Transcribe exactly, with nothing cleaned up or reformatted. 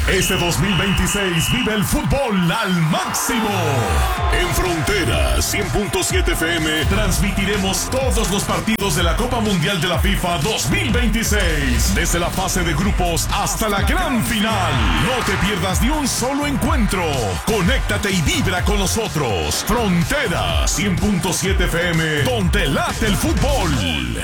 Este dos mil veintiséis vive el fútbol al máximo. En Frontera cien punto siete F M transmitiremos todos los partidos de la Copa Mundial de la FIFA dos mil veintiséis. Desde la fase de grupos hasta la gran final. No te pierdas ni un solo encuentro. Conéctate y vibra con nosotros. Frontera cien punto siete F M, donde late el fútbol.